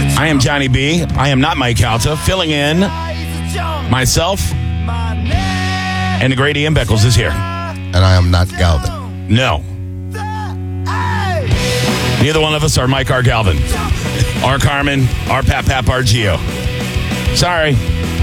I am Johnny B. I am not Mike Calta. Filling in, myself, and the great Ian Beckles is here. And I am not Galvin. No. Neither one of us are Mike R. Galvin. R. Carmen, R. Pap, R. Geo. Sorry.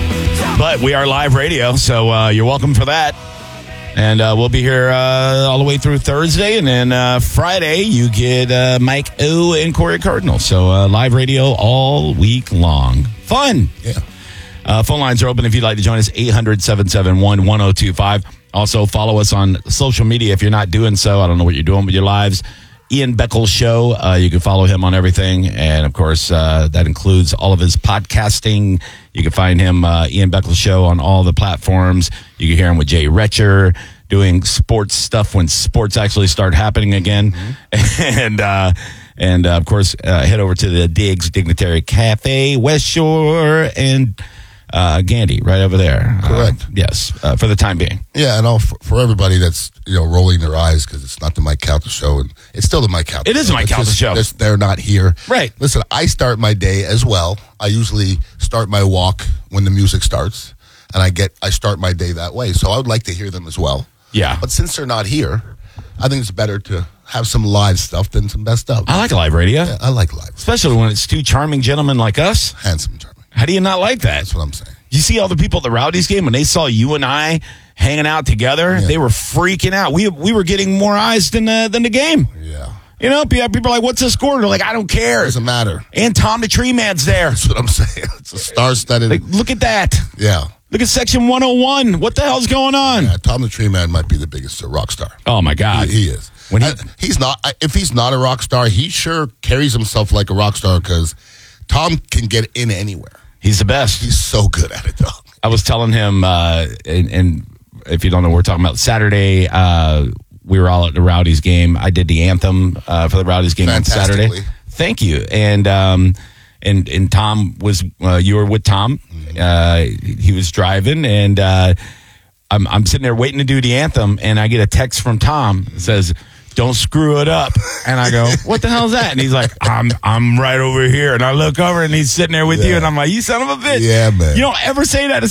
But we are live radio, so you're welcome for that. And we'll be here all the way through Thursday. And then Friday, you get Mike O and Corey Cardinal. So live radio all week long. Fun. Yeah. Phone lines are open if you'd like to join us, 800-771-1025. Also, follow us on social media if you're not doing so. I don't know what you're doing with your lives. Ian Beckles Show. You can follow him on everything. And, of course, that includes all of his podcasting. You can find him, Ian Beckles Show, on all the platforms. You can hear him with Jay Retcher doing sports stuff when sports actually start happening again. Mm-hmm. And of course, head over to the Diggs Dignitary Cafe, West Shore, and Gandy, right over there. Correct. Yes, for the time being. Yeah, and for everybody that's rolling their eyes because it's not the Mike Calta Show, and it's still the Mike Calta. It is the Mike Calta Show. They're not here. Right. Listen, I start my day as well. I usually start my walk when the music starts, and I start my day that way. So I would like to hear them as well. Yeah. But since they're not here, I think it's better to have some live stuff than some best stuff. I like live radio. Yeah, I like live. Especially when it's two charming gentlemen like us. Handsome, charming. How do you not like that? That's what I'm saying. You see all the people at the Rowdies game, when they saw you and I hanging out together, They were freaking out. We were getting more eyes than the game. Yeah. People are like, what's the score? They're like, I don't care. Doesn't matter. And Tom the Tree Man's there. That's what I'm saying. It's a star-studded. Like, look at that. Yeah. Look at Section 101. What the hell's going on? Yeah, Tom the Tree Man might be the biggest rock star. Oh, my God. He is. He's not. If he's not a rock star, he sure carries himself like a rock star because Tom can get in anywhere. He's the best. He's so good at it, though. I was telling him, and if you don't know what we're talking about, Saturday, we were all at the Rowdies game. I did the anthem for the Rowdies game on Saturday. Thank you. And Tom was, you were with Tom. He was driving, and I'm sitting there waiting to do the anthem, and I get a text from Tom that says, "Don't screw it up." And I go, "What the hell is that?" And he's like, I'm right over here. And I look over, and he's sitting there with you, and I'm like, "You son of a bitch." Yeah, man. You don't ever say that to